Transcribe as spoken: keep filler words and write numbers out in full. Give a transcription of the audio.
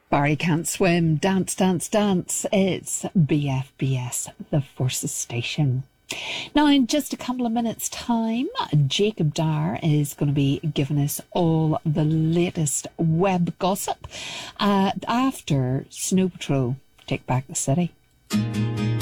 Barry Can't Swim, Dance, Dance, Dance. It's B F B S, the Forces Station. Now, in just a couple of minutes' time, Jacob Dyer is going to be giving us all the latest web gossip uh, after Snow Patrol take back the city.